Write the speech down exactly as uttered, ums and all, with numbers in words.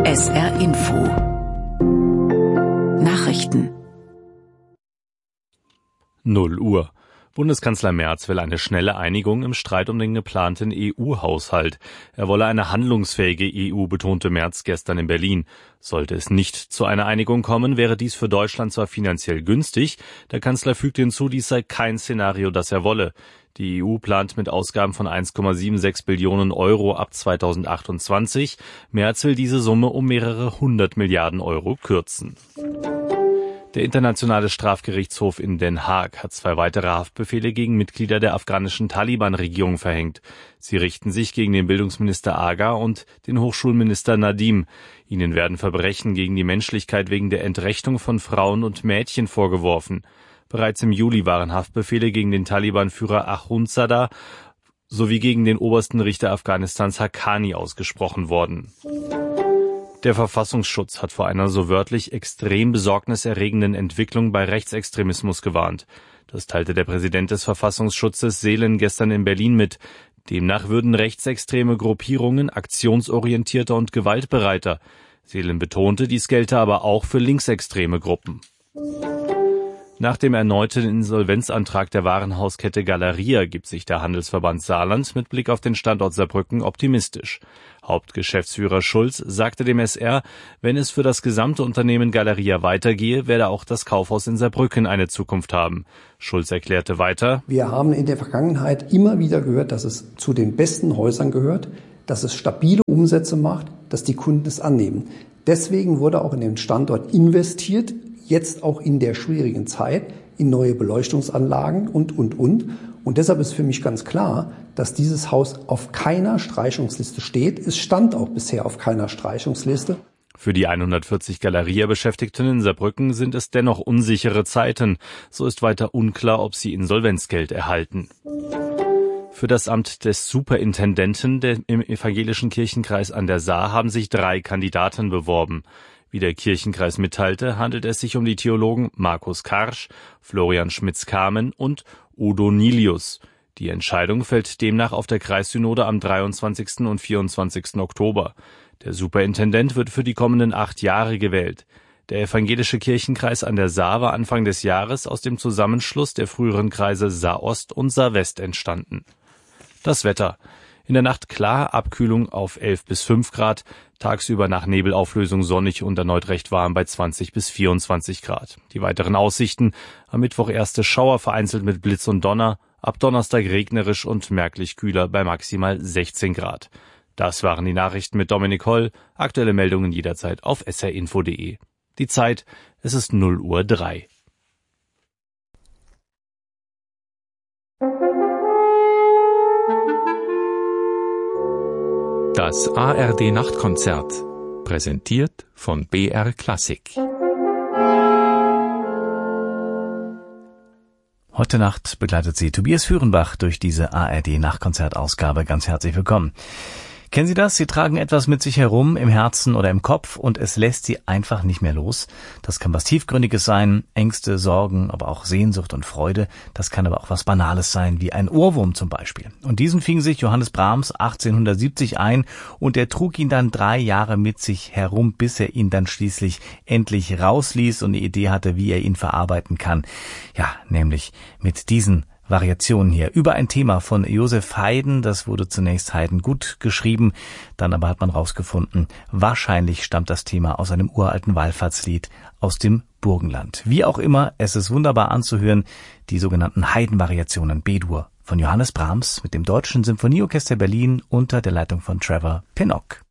S R Info Nachrichten null Uhr. Bundeskanzler Merz will eine schnelle Einigung im Streit um den geplanten E U-Haushalt. Er wolle eine handlungsfähige E U, betonte Merz gestern in Berlin. Sollte es nicht zu einer Einigung kommen, wäre dies für Deutschland zwar finanziell günstig, der Kanzler fügte hinzu, dies sei kein Szenario, das er wolle. Die E U plant mit Ausgaben von eins Komma sechsundsiebzig Billionen Euro ab zweitausendachtundzwanzig. Merz will diese Summe um mehrere hundert Milliarden Euro kürzen. Der Internationale Strafgerichtshof in Den Haag hat zwei weitere Haftbefehle gegen Mitglieder der afghanischen Taliban-Regierung verhängt. Sie richten sich gegen den Bildungsminister Aga und den Hochschulminister Nadim. Ihnen werden Verbrechen gegen die Menschlichkeit wegen der Entrechtung von Frauen und Mädchen vorgeworfen. Bereits im Juli waren Haftbefehle gegen den Taliban-Führer Akhundzada sowie gegen den obersten Richter Afghanistans Haqqani ausgesprochen worden. Der Verfassungsschutz hat vor einer so wörtlich extrem besorgniserregenden Entwicklung bei Rechtsextremismus gewarnt. Das teilte der Präsident des Verfassungsschutzes Seelen gestern in Berlin mit. Demnach würden rechtsextreme Gruppierungen aktionsorientierter und gewaltbereiter. Seelen betonte, dies gelte aber auch für linksextreme Gruppen. Nach dem erneuten Insolvenzantrag der Warenhauskette Galeria gibt sich der Handelsverband Saarland mit Blick auf den Standort Saarbrücken optimistisch. Hauptgeschäftsführer Schulz sagte dem S R, wenn es für das gesamte Unternehmen Galeria weitergehe, werde auch das Kaufhaus in Saarbrücken eine Zukunft haben. Schulz erklärte weiter: Wir haben in der Vergangenheit immer wieder gehört, dass es zu den besten Häusern gehört, dass es stabile Umsätze macht, dass die Kunden es annehmen. Deswegen wurde auch in den Standort investiert, jetzt auch in der schwierigen Zeit, in neue Beleuchtungsanlagen und, und, und. Und deshalb ist für mich ganz klar, dass dieses Haus auf keiner Streichungsliste steht. Es stand auch bisher auf keiner Streichungsliste. Für die hundertvierzig Galeria-Beschäftigten in Saarbrücken sind es dennoch unsichere Zeiten. So ist weiter unklar, ob sie Insolvenzgeld erhalten. Für das Amt des Superintendenten im evangelischen Kirchenkreis an der Saar haben sich drei Kandidaten beworben. Wie der Kirchenkreis mitteilte, handelt es sich um die Theologen Markus Karsch, Florian Schmitz-Kamen und Udo Nilius. Die Entscheidung fällt demnach auf der Kreissynode am dreiundzwanzigsten und vierundzwanzigsten Oktober. Der Superintendent wird für die kommenden acht Jahre gewählt. Der evangelische Kirchenkreis an der Saar war Anfang des Jahres aus dem Zusammenschluss der früheren Kreise Saar-Ost und Saar-West entstanden. Das Wetter. In der Nacht klar, Abkühlung auf elf bis fünf Grad, tagsüber nach Nebelauflösung sonnig und erneut recht warm bei zwanzig bis vierundzwanzig Grad. Die weiteren Aussichten: am Mittwoch erste Schauer, vereinzelt mit Blitz und Donner, ab Donnerstag regnerisch und merklich kühler bei maximal sechzehn Grad. Das waren die Nachrichten mit Dominik Holl. Aktuelle Meldungen jederzeit auf s r info punkt d e. Die Zeit, es ist null Uhr drei. Das A R D-Nachtkonzert, präsentiert von B R Klassik. Heute Nacht begleitet Sie Tobias Führenbach durch diese A R D-Nachtkonzertausgabe. Ganz herzlich willkommen. Kennen Sie das? Sie tragen etwas mit sich herum, im Herzen oder im Kopf, und es lässt Sie einfach nicht mehr los. Das kann was Tiefgründiges sein, Ängste, Sorgen, aber auch Sehnsucht und Freude. Das kann aber auch was Banales sein, wie ein Ohrwurm zum Beispiel. Und diesen fing sich Johannes Brahms achtzehnhundertsiebzig ein, und er trug ihn dann drei Jahre mit sich herum, bis er ihn dann schließlich endlich rausließ und eine Idee hatte, wie er ihn verarbeiten kann. Ja, nämlich mit diesen Variationen hier über ein Thema von Joseph Haydn. Das wurde zunächst Haydn gut geschrieben, dann aber hat man rausgefunden, wahrscheinlich stammt das Thema aus einem uralten Wallfahrtslied aus dem Burgenland. Wie auch immer, es ist wunderbar anzuhören, die sogenannten Haydn-Variationen B-Dur von Johannes Brahms mit dem Deutschen Symphonieorchester Berlin unter der Leitung von Trevor Pinnock.